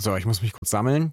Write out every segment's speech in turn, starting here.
So, ich muss mich kurz sammeln.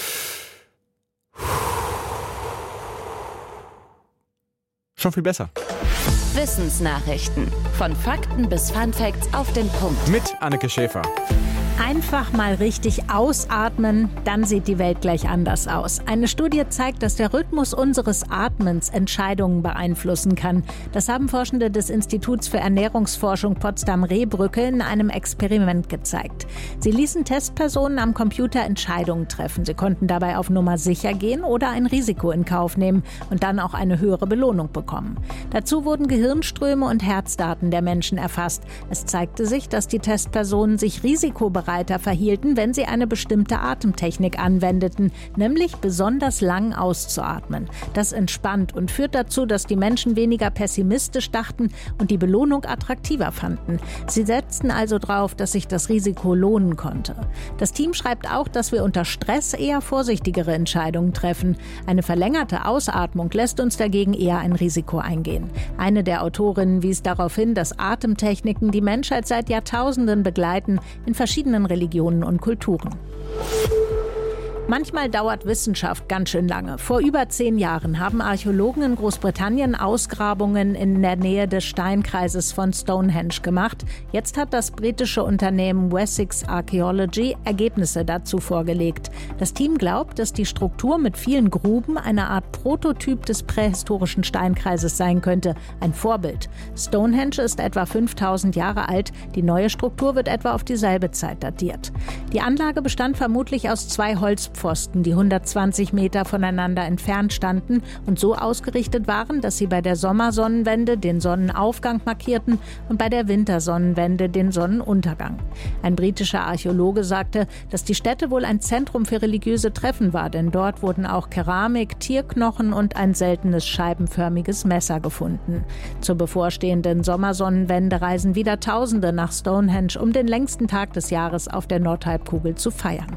Schon viel besser. Wissensnachrichten. Von Fakten bis Funfacts auf den Punkt. Mit Anneke Schäfer. Einfach mal richtig ausatmen, dann sieht die Welt gleich anders aus. Eine Studie zeigt, dass der Rhythmus unseres Atmens Entscheidungen beeinflussen kann. Das haben Forschende des Instituts für Ernährungsforschung Potsdam-Rehbrücke in einem Experiment gezeigt. Sie ließen Testpersonen am Computer Entscheidungen treffen. Sie konnten dabei auf Nummer sicher gehen oder ein Risiko in Kauf nehmen und dann auch eine höhere Belohnung bekommen. Dazu wurden Gehirnströme und Herzdaten der Menschen erfasst. Es zeigte sich, dass die Testpersonen sich risikobereiter verhielten, wenn sie eine bestimmte Atemtechnik anwendeten, nämlich besonders lang auszuatmen. Das entspannt und führt dazu, dass die Menschen weniger pessimistisch dachten und die Belohnung attraktiver fanden. Sie setzten also darauf, dass sich das Risiko lohnen konnte. Das Team schreibt auch, dass wir unter Stress eher vorsichtigere Entscheidungen treffen. Eine verlängerte Ausatmung lässt uns dagegen eher ein Risiko eingehen. Eine der Autorinnen wies darauf hin, dass Atemtechniken die Menschheit seit Jahrtausenden begleiten, in verschiedenen Religionen und Kulturen. Manchmal dauert Wissenschaft ganz schön lange. Vor über 10 Jahren haben Archäologen in Großbritannien Ausgrabungen in der Nähe des Steinkreises von Stonehenge gemacht. Jetzt hat das britische Unternehmen Wessex Archaeology Ergebnisse dazu vorgelegt. Das Team glaubt, dass die Struktur mit vielen Gruben eine Art Prototyp des prähistorischen Steinkreises sein könnte, ein Vorbild. Stonehenge ist etwa 5000 Jahre alt. Die neue Struktur wird etwa auf dieselbe Zeit datiert. Die Anlage bestand vermutlich aus 2 Holzpfosten, die 120 Meter voneinander entfernt standen und so ausgerichtet waren, dass sie bei der Sommersonnenwende den Sonnenaufgang markierten und bei der Wintersonnenwende den Sonnenuntergang. Ein britischer Archäologe sagte, dass die Stätte wohl ein Zentrum für religiöse Treffen war, denn dort wurden auch Keramik, Tierknochen und ein seltenes scheibenförmiges Messer gefunden. Zur bevorstehenden Sommersonnenwende reisen wieder Tausende nach Stonehenge, um den längsten Tag des Jahres auf der Nordhalbkugel zu feiern.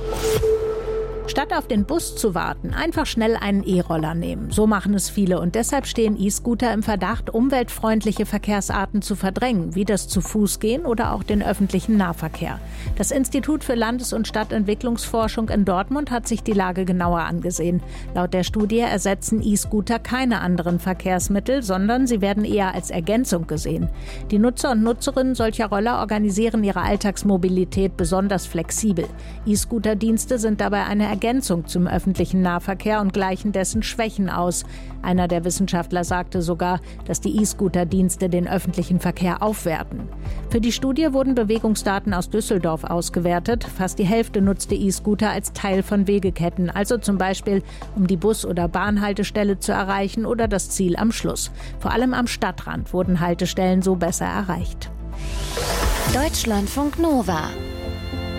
Statt auf den Bus zu warten, einfach schnell einen E-Roller nehmen. So machen es viele und deshalb stehen E-Scooter im Verdacht, umweltfreundliche Verkehrsarten zu verdrängen, wie das Zu-Fuß-Gehen oder auch den öffentlichen Nahverkehr. Das Institut für Landes- und Stadtentwicklungsforschung in Dortmund hat sich die Lage genauer angesehen. Laut der Studie ersetzen E-Scooter keine anderen Verkehrsmittel, sondern sie werden eher als Ergänzung gesehen. Die Nutzer und Nutzerinnen solcher Roller organisieren ihre Alltagsmobilität besonders flexibel. E-Scooter-Dienste sind dabei eine Ergänzung zum öffentlichen Nahverkehr und gleichen dessen Schwächen aus. Einer der Wissenschaftler sagte sogar, dass die E-Scooter-Dienste den öffentlichen Verkehr aufwerten. Für die Studie wurden Bewegungsdaten aus Düsseldorf ausgewertet. Fast die Hälfte nutzte E-Scooter als Teil von Wegeketten, also zum Beispiel, um die Bus- oder Bahnhaltestelle zu erreichen oder das Ziel am Schluss. Vor allem am Stadtrand wurden Haltestellen so besser erreicht. Deutschlandfunk Nova